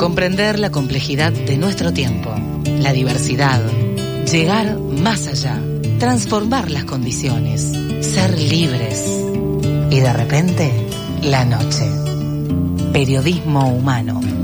Comprender la complejidad de nuestro tiempo, la diversidad, llegar más allá, transformar las condiciones, ser libres. Y de repente, la noche. Periodismo humano.